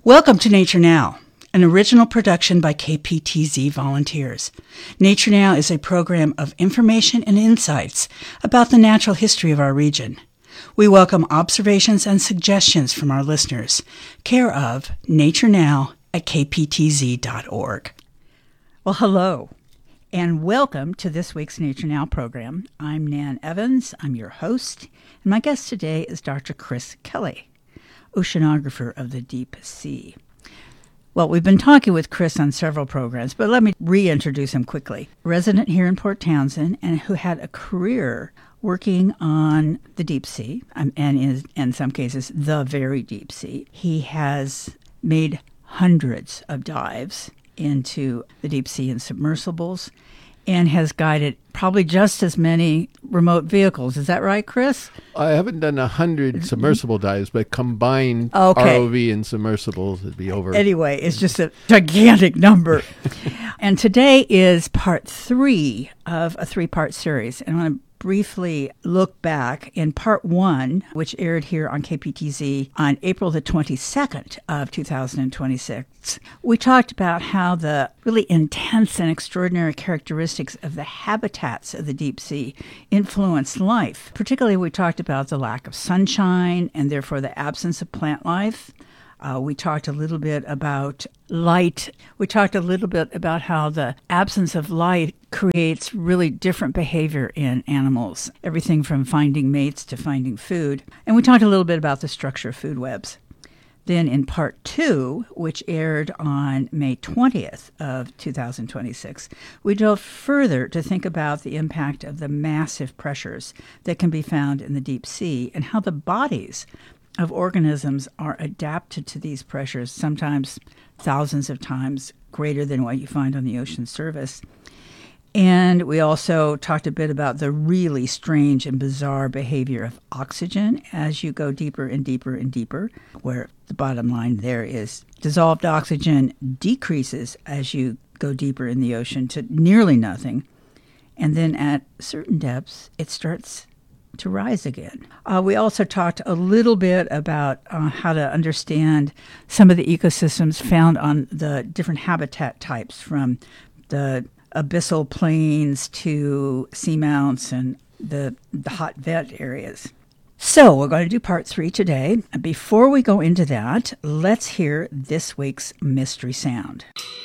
Welcome to Nature Now, an original production by KPTZ volunteers. Nature Now is a program of information and insights about the natural history of our region. We welcome observations and suggestions from our listeners, care of Nature Now at kptz.org. Well, hello, and welcome to this week's Nature Now program. I'm Nan Evans. I'm your host, and my guest today is Dr. Chris Kelly, oceanographer of the deep sea. Well, we've been talking with Chris on several programs, but let me reintroduce him quickly. Resident here in Port Townsend and who had a career working on the deep sea, and is, in some cases, the very deep sea. He has made hundreds of dives into the deep sea in submersibles and has guided probably just as many remote vehicles. Is that right, Chris? I haven't done 100 submersible dives, but combined ROV and submersibles would be over. Anyway, it's just a gigantic number. And today is part 3 of a 3-part series. And I want to briefly look back in part 1, which aired here on KPTZ on April the 22nd of 2026. We talked about how the really intense and extraordinary characteristics of the habitats of the deep sea influence life. Particularly, we talked about the lack of sunshine and therefore the absence of plant life. We talked a little bit about light. We talked a little bit about how the absence of light creates really different behavior in animals, everything from finding mates to finding food. And we talked a little bit about the structure of food webs. Then in part 2, which aired on May 20th of 2026, we dove further to think about the impact of the massive pressures that can be found in the deep sea and how the bodies of organisms are adapted to these pressures, sometimes thousands of times greater than what you find on the ocean surface. And we also talked a bit about the really strange and bizarre behavior of oxygen as you go deeper and deeper and deeper, where the bottom line there is dissolved oxygen decreases as you go deeper in the ocean to nearly nothing. And then at certain depths, it starts to rise again. We also talked a little bit about how to understand some of the ecosystems found on the different habitat types, from the abyssal plains to seamounts and the hot vent areas. So we're going to do part 3 today. Before we go into that, let's hear this week's mystery sound.